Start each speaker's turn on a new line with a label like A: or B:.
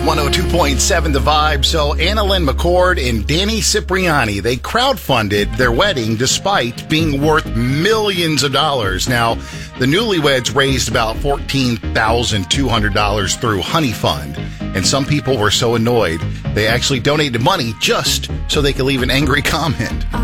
A: 102.7 The Vibe. So Annalyn McCord and Danny Cipriani, they crowdfunded their wedding despite being worth millions of dollars. Now, the newlyweds raised about $14,200 through Honey Fund. And some people were so annoyed, they actually donated money just so they could leave an angry comment.